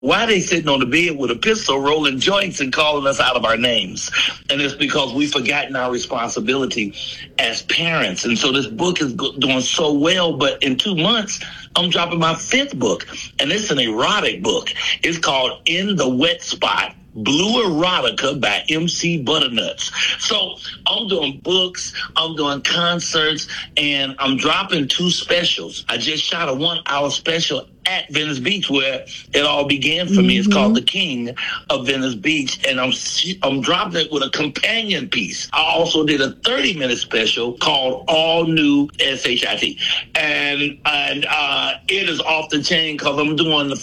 Why are they sitting on the bed with a pistol, rolling joints and calling us out of our names? And it's because we've forgotten our responsibility as parents. And so this book is doing so well, but in 2 months, I'm dropping my 5th book, and it's an erotic book. It's called In the Wet Spot, Blue Erotica by MC Butternuts. So I'm doing books, I'm doing concerts, and I'm dropping 2 specials. I just shot a 1-hour special at Venice Beach where it all began for me. It's called The King of Venice Beach, and I'm dropping it with a companion piece. I also did a 30-minute special called All New SHIT, and it is off the chain because I'm doing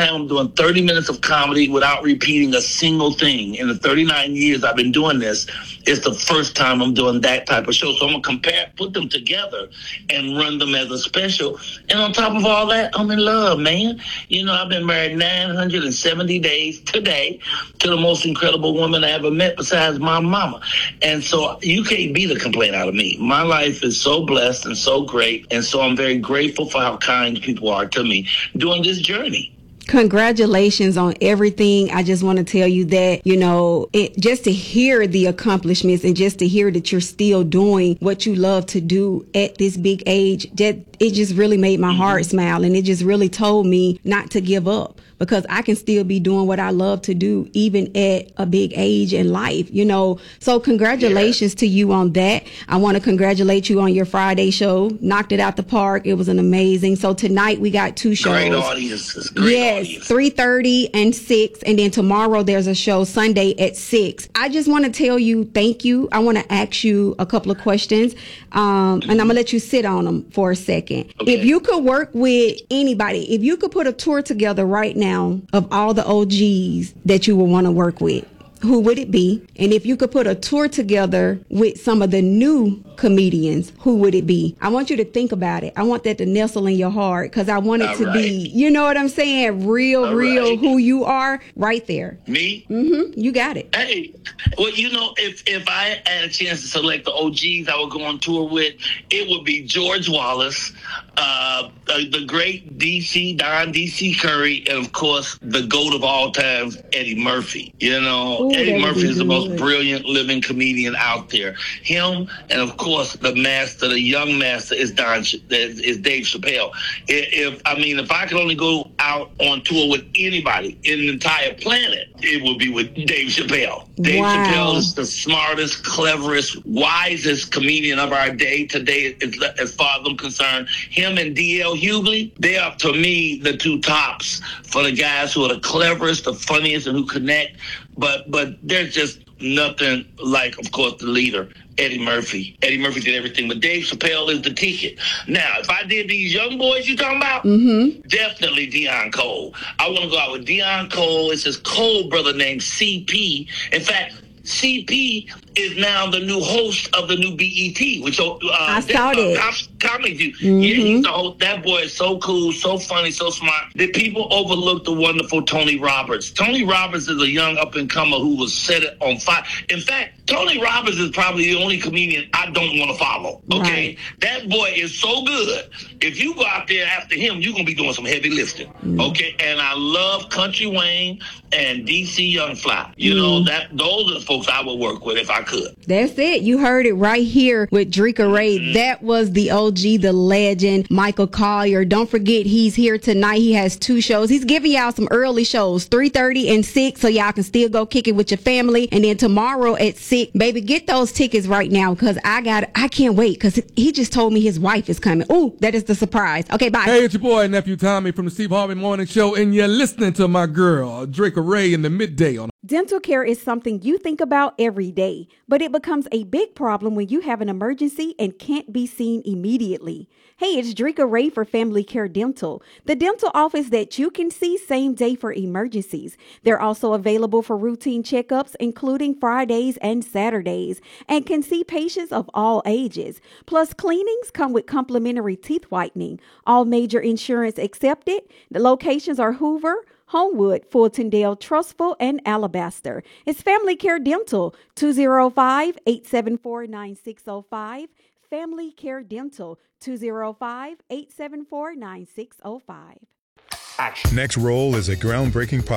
30 minutes of comedy without repeating a single thing. In the 39 years I've been doing this, it's the first time I'm doing that type of show. So I'm gonna put them together and run them as a special. And on top of all that, I'm in love, man. You know, I've been married 970 days today to the most incredible woman I ever met besides my mama. And so you can't beat a complaint out of me. My life is so blessed and so great. And so I'm very grateful for how kind people are to me during this journey. Congratulations on everything. I just want to tell you that, just to hear the accomplishments and just to hear that you're still doing what you love to do at this big age, that it just really made my heart smile, and it just really told me not to give up, because I can still be doing what I love to do even at a big age in life, So congratulations to you on that. I want to congratulate you on your Friday show. Knocked it out the park. It was an amazing. So tonight we got 2 shows. Great audiences. Yes, 3:30 and 6. And then tomorrow there's a show Sunday at 6. I just want to tell you thank you. I want to ask you a couple of questions. And I'm going to let you sit on them for a second. Okay. If you could work with anybody, if you could put a tour together right now of all the OGs that you would want to work with, who would it be? And if you could put a tour together with some of the new comedians, who would it be? I want you to think about it. I want that to nestle in your heart, because I want it to be, you know what I'm saying? Real, who you are right there. Me? You got it. Hey, well, if I had a chance to select the OGs I would go on tour with, it would be George Wallace, the great Don DC Curry, and of course, the GOAT of all times, Eddie Murphy. Ooh, Eddie Murphy is the most brilliant living comedian out there. Him, and of course, the young master is Dave Chappelle. If I could only go out on tour with anybody in the entire planet, it would be with Dave Chappelle. Dave Chappelle is the smartest, cleverest, wisest comedian of our day today, as far as I'm concerned. Him and D.L. Hughley, they are, to me, the 2 tops for the guys who are the cleverest, the funniest, and who connect. But there's just nothing like, of course, the leader, Eddie Murphy. Eddie Murphy did everything, but Dave Chappelle is the ticket. Now, if I did these young boys you talking about, definitely Deion Cole. I want to go out with Deion Cole. It's his Cole brother named CP. In fact, CP is now the new host of the new BET, which I saw it. Comedy. Yeah, he's the host. That boy is so cool, so funny, so smart. Did people overlook the wonderful Tony Roberts? Tony Roberts is a young up-and-comer who was set it on fire. In fact, Tony Roberts is probably the only comedian I don't want to follow. Okay? Right. That boy is so good. If you go out there after him, you're going to be doing some heavy lifting. Okay? And I love Country Wayne and DC Young Fly. Those are the folks I would work with if I could. That's it. You heard it right here with Dreka Ray. That was the OG, the legend, Michael Collier. Don't forget, he's here tonight. He has 2 shows. He's giving y'all some early shows, 3:30 and 6, so y'all can still go kick it with your family. And then tomorrow at 6, baby, get those tickets right now, because I can't wait, because he just told me his wife is coming. Ooh, that is the surprise. Okay, bye. Hey, it's your boy, Nephew Tommy from the Steve Harvey Morning Show, and you're listening to my girl, Dreka Ray, in the midday on. Dental care is something you think about every day, but it becomes a big problem when you have an emergency and can't be seen immediately. Hey, it's Dreka Ray for Family Care Dental, the dental office that you can see same day for emergencies. They're also available for routine checkups, including Fridays and Saturdays, and can see patients of all ages. Plus, cleanings come with complimentary teeth whitening. All major insurance accepted. The locations are Hoover, Homewood, Fultondale, Trustful, and Alabaster. It's Family Care Dental, 205-874-9605. Family Care Dental, 205-874-9605. action. Next Roll is a groundbreaking